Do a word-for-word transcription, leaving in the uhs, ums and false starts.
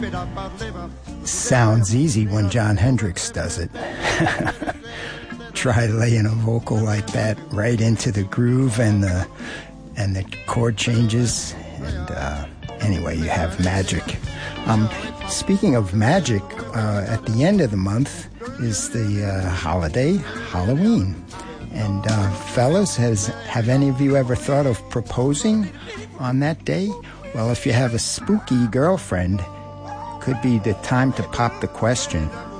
Sounds easy when Jon Hendricks does it. Try laying a vocal like that right into the groove and the and the chord changes, and uh, anyway, you have magic. Um, speaking of magic, uh, at the end of the month is the uh, holiday, Halloween. And uh, fellas, has have any of you ever thought of proposing on that day? Well, if you have a spooky girlfriend, could be the time to pop the question,